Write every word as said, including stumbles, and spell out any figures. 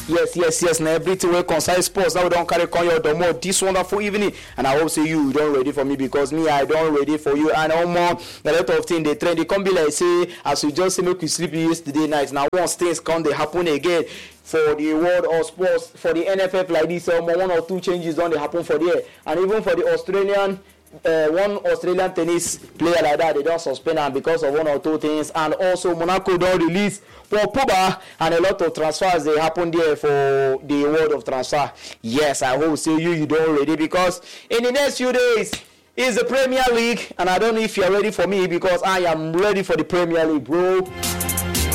Yes, yes, yes. Now everything will concise sports. Now we don't carry on your more this wonderful evening. And I hope say you don't ready for me because me I don't ready for you. And no more a lot of things they trend. They come be like say as we just say make we sleep yesterday night. Now once things come they happen again. For the world of sports, for the N F F like this, um, one or two changes don't they happen for there. And even for the Australian, uh, one Australian tennis player like that, they don't suspend him because of one or two things. And also Monaco don't release Paul Pogba, and a lot of transfers they happen there for the world of transfer. Yes, I hope say you you don't ready because in the next few days is the Premier League, and I don't know if you're ready for me because I am ready for the Premier League, bro.